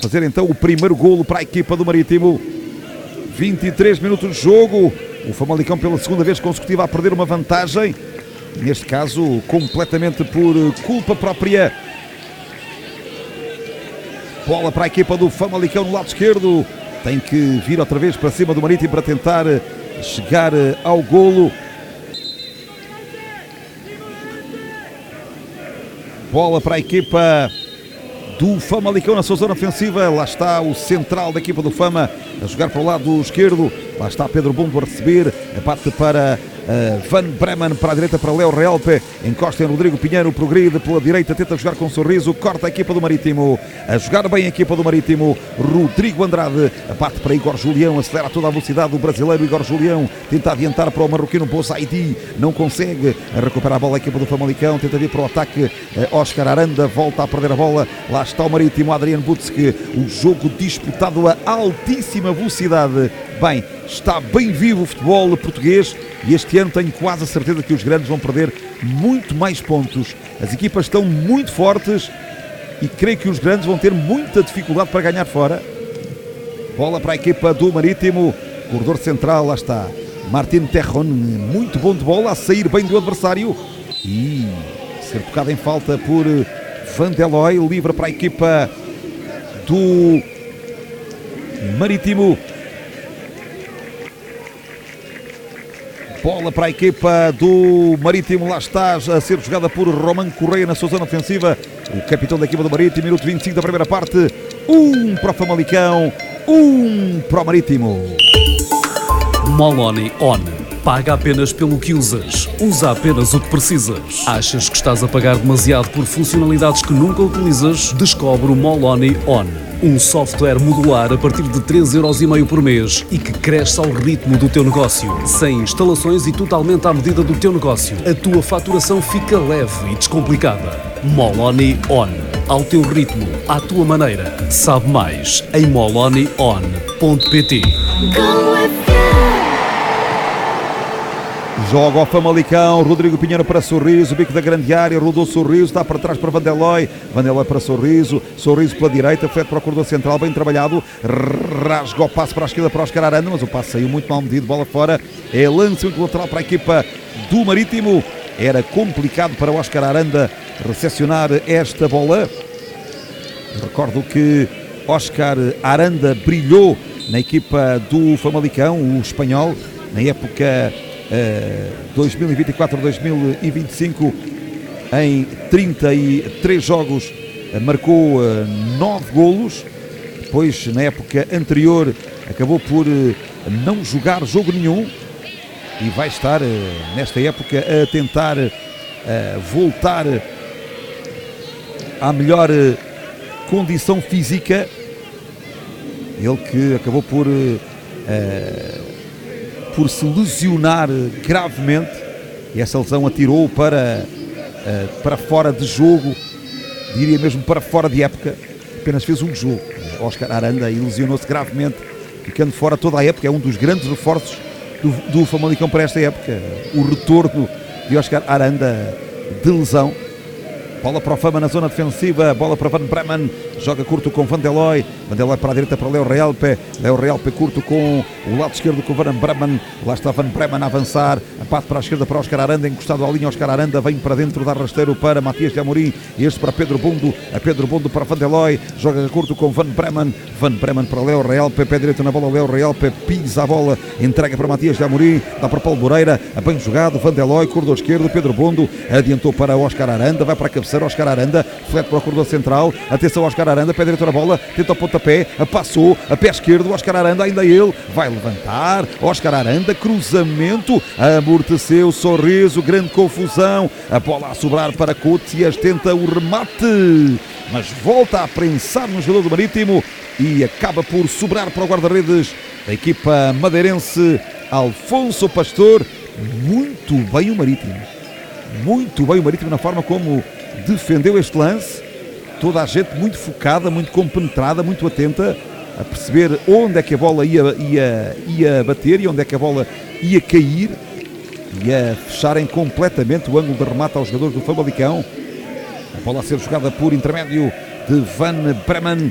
fazer então o primeiro golo para a equipa do Marítimo. 23 minutos de jogo. O Famalicão pela segunda vez consecutiva a perder uma vantagem. Neste caso, completamente por culpa própria. Bola para a equipa do Famalicão no lado esquerdo. Tem que vir outra vez para cima do Marítimo para tentar chegar ao golo. Bola para a equipa do Famalicão na sua zona ofensiva. Lá está o central da equipa do Fama a jogar para o lado esquerdo. Lá está Pedro Bundo a receber. Bate para Van Bremen, para a direita para Léo Realpe. Encosta em Rodrigo Pinheiro, progride pela direita, tenta jogar com sorriso. Corta a equipa do Marítimo. A jogar bem a equipa do Marítimo. Rodrigo Andrade. Bate para Igor Julião. Acelera toda a velocidade do brasileiro Igor Julião. Tenta adiantar para o marroquino Bozaidi. Não consegue. Recupera a bola a equipa do Famalicão. Tenta vir para o ataque. Oscar Aranda volta a perder a bola. Lá está o Marítimo, Adriano Butzke. O jogo disputado a altíssima velocidade. Bem, está bem vivo o futebol português e este ano tenho quase a certeza que os grandes vão perder muito mais pontos. As equipas estão muito fortes e creio que os grandes vão ter muita dificuldade para ganhar fora. Bola para a equipa do Marítimo. Corredor central, lá está Martin Terron, muito bom de bola, a sair bem do adversário e ser tocado em falta por Van Delooy. Livre para a equipa do Marítimo. Bola para a equipa do Marítimo, lá está a ser jogada por Roman Correia na sua zona ofensiva. O capitão da equipa do Marítimo, minuto 25 da primeira parte. Para o Famalicão, para o Marítimo. Moloni On. Paga apenas pelo que usas. Usa apenas o que precisas. Achas que estás a pagar demasiado por funcionalidades que nunca utilizas? Descobre o Moloni On. Um software modular a partir de 3,5€ por mês e que cresce ao ritmo do teu negócio. Sem instalações e totalmente à medida do teu negócio. A tua faturação fica leve e descomplicada. Moloni On. Ao teu ritmo, à tua maneira. Sabe mais em molonion.pt. Joga ao Famalicão, Rodrigo Pinheiro para Sorriso, bico da grande área, rodou Sorriso, está para trás para Van Delooy para Sorriso, Sorriso pela direita, foi para o corredor central, bem trabalhado, rasga o passe para a esquerda para Oscar Aranda, mas o passe saiu muito mal medido, bola fora, é lançamento lateral para a equipa do Marítimo. Era complicado para Oscar Aranda recepcionar esta bola. Recordo que Oscar Aranda brilhou na equipa do Famalicão, o espanhol, na época 2024-2025, em 33 jogos marcou 9 golos. Depois, na época anterior, acabou por não jogar jogo nenhum e vai estar nesta época a tentar voltar à melhor condição física. Ele que acabou por se lesionar gravemente e essa lesão atirou para fora de jogo, diria mesmo para fora de época. Apenas fez um jogo, Oscar Aranda, e lesionou-se gravemente, ficando fora toda a época. É um dos grandes reforços do Famalicão para esta época, o retorno de Oscar Aranda de lesão. Bola para o Fama na zona defensiva, bola para Van Bremen, joga curto com Van Delooy para a direita para Léo Realpe curto com o lado esquerdo com Van Bremen, lá está Van Bremen a avançar, bate para a esquerda para Oscar Aranda, encostado à linha. Oscar Aranda vem para dentro, dá rasteiro para Matias de Amorim, este para Pedro Bundo para Van Delooy, joga curto com Van Bremen para Léo Realpe, pé direito na bola, Léo Realpe pisa a bola, entrega para Matias de Amorim, dá para Paulo Moreira, bem jogado, Van Delooy, corredor esquerdo, Pedro Bundo adiantou para Oscar Aranda, vai para a cabeceira, Oscar Aranda, flete para o corredor central, atenção Oscar Aranda, pé direito na bola, tenta o pontapé, passou, a pé esquerdo, Oscar Aranda, ainda ele, vai levantar, Oscar Aranda, cruzamento, amorteceu, Sorriso, grande confusão, a bola a sobrar para Coutias, tenta o remate, mas volta a prensar no jogador do Marítimo e acaba por sobrar para o guarda-redes da equipa madeirense, Alfonso Pastor. Muito bem o Marítimo na forma como defendeu este lance, toda a gente muito focada, muito compenetrada, muito atenta a perceber onde é que a bola ia bater e onde é que a bola ia cair e a fecharem completamente o ângulo de remate aos jogadores do Famalicão. A bola a ser jogada por intermédio de Van Bremen,